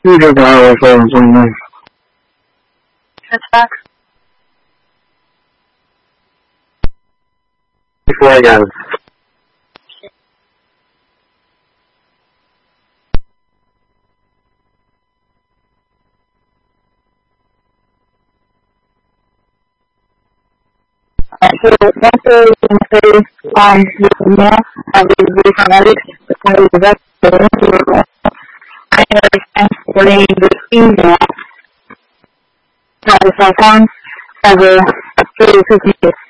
一直打我说我做梦。 Touch back. 说一下。 So once you say you know how to do analytics, how to that I understand during the email how to perform as a